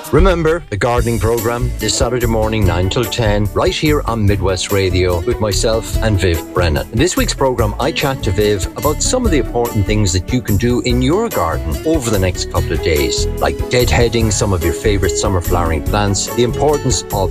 Remember the gardening programme this Saturday morning 9 till 10 right here on Midwest Radio with myself and Viv Brennan. In this week's programme I chat to Viv about some of the important things that you can do in your garden over the next couple of days, like deadheading some of your favourite summer flowering plants, the importance of